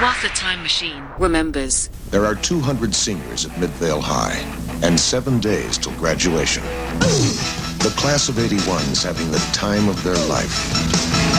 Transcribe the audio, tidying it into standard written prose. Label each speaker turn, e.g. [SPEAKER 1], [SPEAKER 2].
[SPEAKER 1] Hiawatha Time Machine remembers.
[SPEAKER 2] There are 200 seniors at Midvale High, and 7 days till graduation. The class of '81's having the time of their life.